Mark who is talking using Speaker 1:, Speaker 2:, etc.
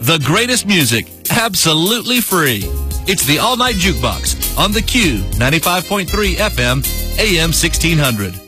Speaker 1: The greatest music, absolutely free. It's the All Night Jukebox on the Q 95.3 FM, AM 1600.